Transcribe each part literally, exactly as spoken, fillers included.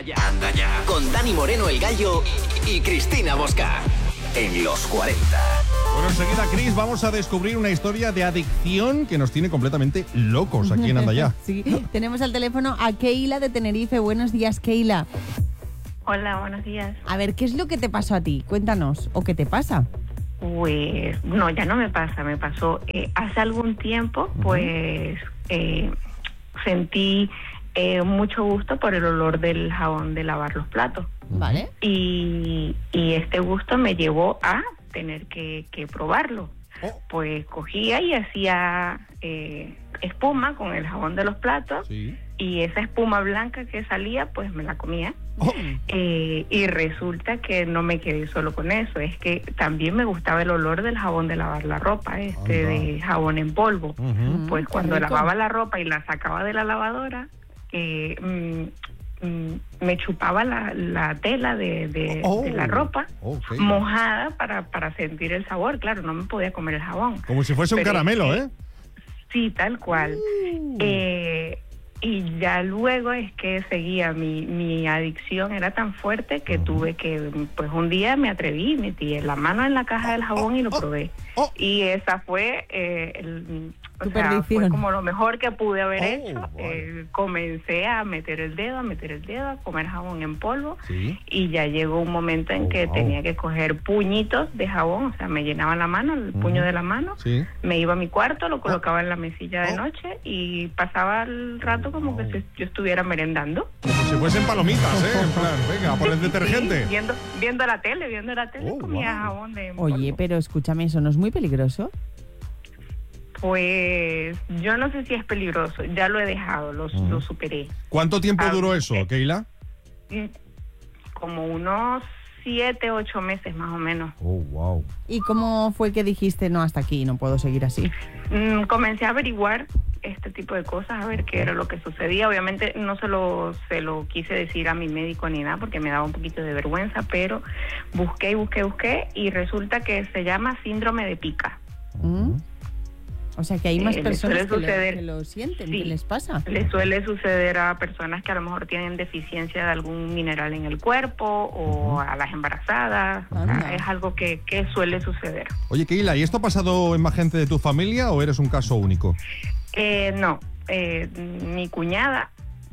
ya, anda ya. Con Dani Moreno el Gallo y Cristina Bosca. En los cuarenta. Bueno, enseguida, Cris, vamos a descubrir una historia de adicción que nos tiene completamente locos aquí en Anda Ya. Sí, tenemos al teléfono a Keila de Tenerife. Buenos días, Keila. Hola, buenos días. A ver, ¿qué es lo que te pasó a ti? Cuéntanos, ¿o qué te pasa? Pues, no, ya no me pasa, me pasó eh, hace algún tiempo, pues eh, sentí eh, mucho gusto por el olor del jabón de lavar los platos. ¿Vale? Y, y este gusto me llevó a tener que, que probarlo. Oh. Pues cogía y hacía eh, espuma con el jabón de los platos. Sí. Y esa espuma blanca que salía, pues me la comía. Oh. Eh, y resulta que no me quedé solo con eso, es que también me gustaba el olor del jabón de lavar la ropa, este Anda. de jabón en polvo. Uh-huh. Pues qué cuando rico. lavaba la ropa y la sacaba de la lavadora, eh, mm, mm, me chupaba la, la tela de, de, Oh. de la ropa Ok. mojada para, para sentir el sabor. Claro, no me podía comer el jabón. Como si fuese un Pero caramelo, es que- ¿eh? Sí, tal cual. Uh. Eh, y ya luego es que seguía, mi, mi adicción era tan fuerte que tuve que, pues un día me atreví, metí la mano en la caja del jabón y lo probé. Oh. Y esa fue, eh, el, o Tu sea, perdición. fue como lo mejor que pude haber Oh, hecho. vale. Eh, comencé a meter el dedo, a meter el dedo, a comer jabón en polvo. Sí. Y ya llegó un momento en Oh, que wow. tenía que coger puñitos de jabón, o sea, me llenaban la mano, el puño de la mano. Sí. Me iba a mi cuarto, lo colocaba en la mesilla de Oh. noche y pasaba el rato como Wow. que si yo estuviera merendando. Como si fuesen palomitas, ¿eh? En plan, venga, a poner detergente. Sí, viendo, viendo la tele, viendo la tele, Oh, comía wow. jabón de Oye, polvo. pero escúchame, ¿eso no es muy peligroso? Pues yo no sé si es peligroso, ya lo he dejado, lo, Mm. lo superé. ¿Cuánto tiempo Ah, duró eso, eh. Keila? Mm, Como unos siete, ocho meses más o menos. Oh, wow. ¿Y cómo fue que dijiste, no, hasta aquí, no puedo seguir así? Mm, comencé a averiguar este tipo de cosas, a ver qué era lo que sucedía. Obviamente no se lo, se lo quise decir a mi médico ni nada porque me daba un poquito de vergüenza, pero busqué y busqué, busqué y resulta que se llama síndrome de pica. ¿Mm? O sea, que hay más Eh, le personas suele que lo, suceder. que lo sienten, Sí. ¿qué les pasa? Le suele suceder a personas que a lo mejor tienen deficiencia de algún mineral en el cuerpo o a las embarazadas. O sea, Anda. es algo que, que suele suceder. Oye, Keila, ¿y esto ha pasado en más gente de tu familia o eres un caso único? Eh, no, eh, mi cuñada,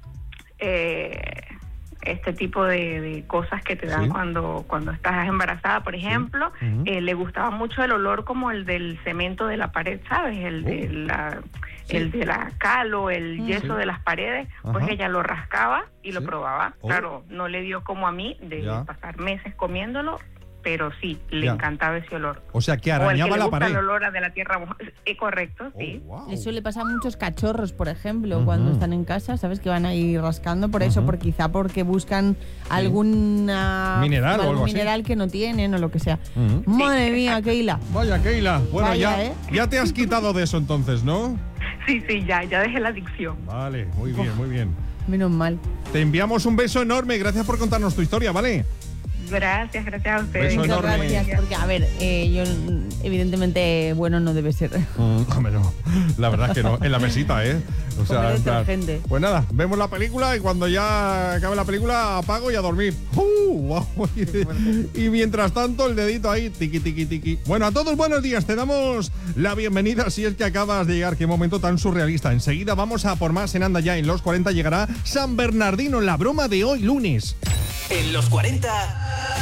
eh, este tipo de, de cosas que te dan Sí. cuando cuando estás embarazada, por ejemplo, Ujú. eh, le gustaba mucho el olor como el del cemento de la pared, ¿sabes? El de Oh. la Sí. el de la cal o el Mm. yeso Sí. de las paredes, pues Ajá. ella lo rascaba y lo Sí. probaba. Oh. Claro, no le dio como a mí de Ya. pasar meses comiéndolo, pero sí, le Ya. encantaba ese olor. O sea, que O el que arañaba le la gusta pared. el olor a de la tierra mojada. Eh, correcto, sí. Oh, wow. Le suele pasar a muchos cachorros, por ejemplo, Ujú. cuando están en casa, ¿sabes? Que van ahí rascando por eso, Ujú. por quizá porque buscan alguna Mineral o algún algo así. mineral que no tienen o lo que sea. Ujú. Madre mía, Keila. Vaya, Keila. Bueno, Vaya, ya, ¿eh? ya te has quitado de eso entonces, ¿no? Sí, sí, ya, ya dejé la adicción. Vale, muy bien, muy bien. Menos mal. Te enviamos un beso enorme y gracias por contarnos tu historia, ¿vale? Gracias, gracias a ustedes. Beso Muchas enorme. gracias, porque a ver, eh, yo mm, evidentemente bueno no debe ser. Hombre, no. La verdad es que no. En la mesita, ¿eh? O sea, Comer en plan, detergente. pues nada, vemos la película y cuando ya acabe la película apago y a dormir. ¡Uh! Guau. Y mientras tanto el dedito ahí, tiqui, tiqui, tiqui. Bueno, a todos buenos días. Te damos la bienvenida si es que acabas de llegar. Qué momento tan surrealista. Enseguida vamos a por más en Anda Ya. En los cuarenta llegará San Bernardino, la broma de hoy lunes. En los cuarenta.